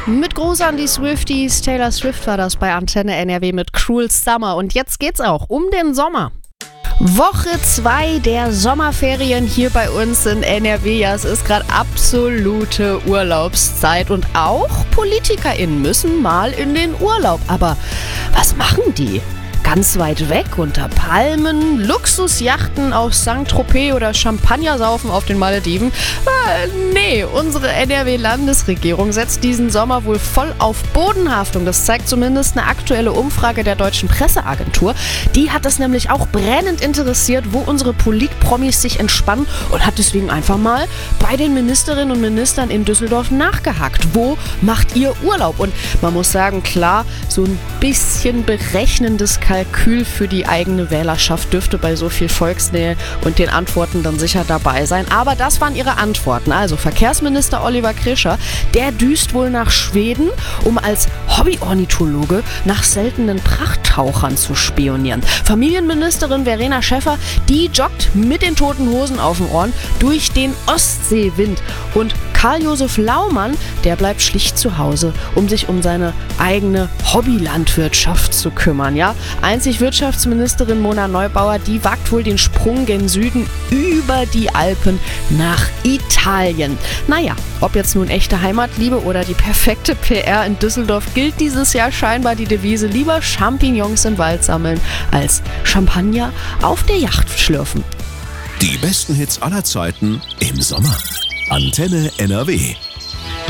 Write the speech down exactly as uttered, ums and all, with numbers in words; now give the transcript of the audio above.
Mit Gruß an die Swifties. Taylor Swift war das bei Antenne N R W mit Cruel Summer. Und jetzt geht's auch um den Sommer. Woche zwei der Sommerferien hier bei uns in N R W. Ja, es ist gerade absolute Urlaubszeit und auch PolitikerInnen müssen mal in den Urlaub. Aber was machen die? Ganz weit weg unter Palmen, Luxusjachten auf Sankt Tropez oder Champagner saufen auf den Malediven? Äh, nee, unsere N R W-Landesregierung setzt diesen Sommer wohl voll auf Bodenhaftung. Das zeigt zumindest eine aktuelle Umfrage der Deutschen Presseagentur. Die hat es nämlich auch brennend interessiert, wo unsere Polit-Promis sich entspannen und hat deswegen einfach mal bei den Ministerinnen und Ministern in Düsseldorf nachgehakt. Wo macht ihr Urlaub? Und man muss sagen, klar, so ein bisschen berechnendes Kalkül für die eigene Wählerschaft dürfte bei so viel Volksnähe und den Antworten dann sicher dabei sein. Aber das waren ihre Antworten. Also Verkehrsminister Oliver Krischer, der düst wohl nach Schweden, um als Hobbyornithologe nach seltenen Prachttauchern zu spionieren. Familienministerin Verena Schäffer, die joggt mit den Toten Hosen auf den Ohren durch den Ostseewind. Und Karl-Josef Laumann, der bleibt schlicht zu Hause, um sich um seine eigene Hobbylandwirtschaft zu kümmern. Ja, einzig Wirtschaftsministerin Mona Neubauer, die wagt wohl den Sprung gen Süden über die Alpen nach Italien. Naja, ob jetzt nun echte Heimatliebe oder die perfekte P R in Düsseldorf, gilt dieses Jahr scheinbar die Devise: lieber Champignons im Wald sammeln, als Champagner auf der Yacht schlürfen. Die besten Hits aller Zeiten im Sommer. Antenne N R W.